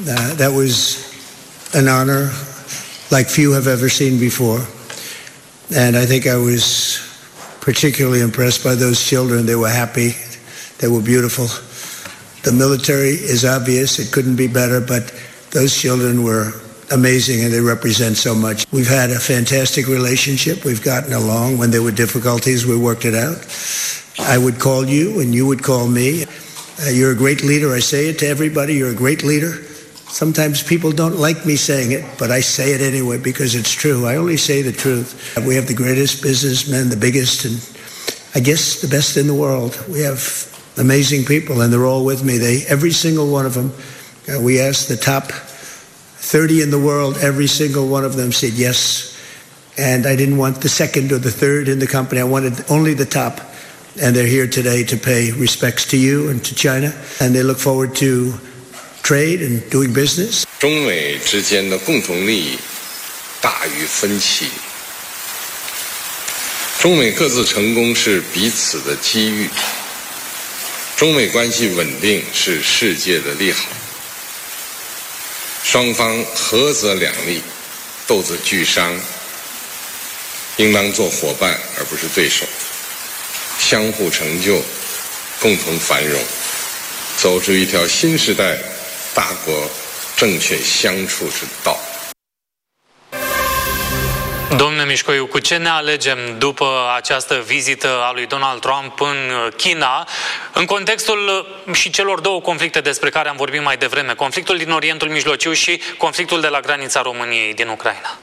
That was an honor like few have ever seen before. And I think I was particularly impressed by those children. They were happy. They were beautiful. The military is obvious. It couldn't be better, but those children were amazing, and they represent so much. We've had a fantastic relationship. We've gotten along. When there were difficulties, we worked it out. I would call you, and you would call me. You're a great leader. I say it to everybody. You're a great leader. Sometimes people don't like me saying it, but I say it anyway because it's true. I only say the truth. We have the greatest businessmen, the biggest, and I guess the best in the world. We have amazing people, and they're all with me. Every single one of them. We asked the top 30 in the world. Every single one of them said yes. And I didn't want the second or the third in the company. I wanted only the top. And they're here today to pay respects to you and to China. And they look forward to trade and doing business. 中美之间的共同利益大于分歧。中美各自成功是彼此的机遇。中美关系稳定是世界的利好。双方合则两利，斗则俱伤，应当做伙伴而不是对手，相互成就，共同繁荣，走出一条新时代大国正确相处之道。 Domnule Mișcoiu, cu ce ne alegem după această vizită a lui Donald Trump în China, în contextul și celor două conflicte despre care am vorbit mai devreme, conflictul din Orientul Mijlociu și conflictul de la granița României din Ucraina?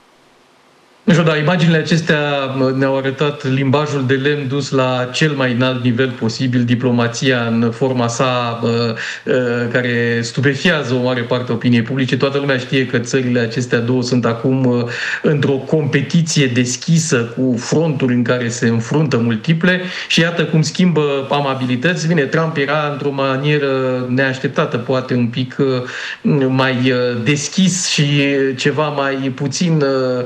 Nu știu, dar imaginile acestea ne-au arătat limbajul de lemn dus la cel mai înalt nivel posibil, diplomația în forma sa care stupefiază o mare parte a opiniei publice. Toată lumea știe că țările acestea două sunt acum într-o competiție deschisă cu fronturi în care se înfruntă multiple și iată cum schimbă amabilități. Bine, Trump era într-o manieră neașteptată, poate un pic mai deschis și ceva mai puțin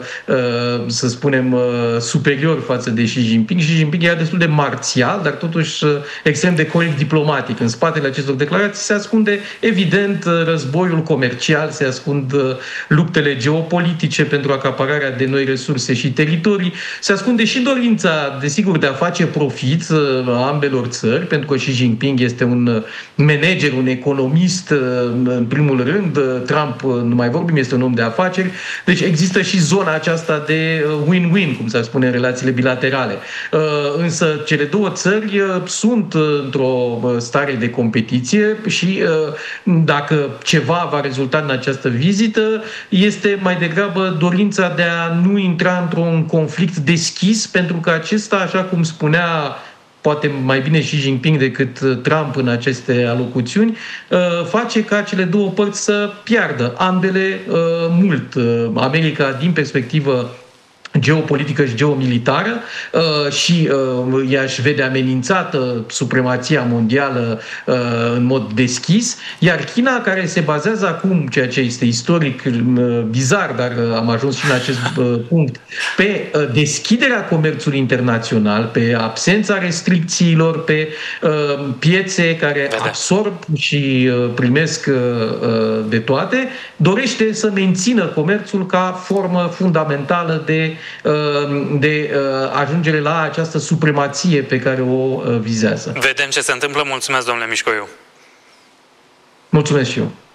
să spunem, superior față de Xi Jinping. Xi Jinping era destul de marțial, dar totuși extrem de corect diplomatic. În spatele acestor declarații se ascunde, evident, războiul comercial, se ascund luptele geopolitice pentru acapararea de noi resurse și teritorii, se ascunde și dorința, desigur, de a face profit a ambelor țări, pentru că Xi Jinping este un manager, un economist, în primul rând. Trump, nu mai vorbim, este un om de afaceri. Deci există și zona aceasta de win-win, cum s-ar spune în relațiile bilaterale. Însă cele două țări sunt într-o stare de competiție și dacă ceva va rezulta în această vizită, este mai degrabă dorința de a nu intra într-un conflict deschis, pentru că acesta, așa cum spunea poate mai bine Xi Jinping decât Trump în aceste alocuțiuni, face ca cele două părți să piardă ambele mult. America, din perspectivă geopolitică și geomilitară și ea își vede amenințată supremația mondială în mod deschis, iar China, care se bazează acum, ceea ce este istoric bizar, dar am ajuns și în acest punct, pe deschiderea comerțului internațional, pe absența restricțiilor, pe piețe care absorb și primesc de toate, dorește să mențină comerțul ca formă fundamentală de ajungere la această supremație pe care o vizează. Vedem ce se întâmplă. Mulțumesc, domnule Mișcoiu. Mulțumesc și eu.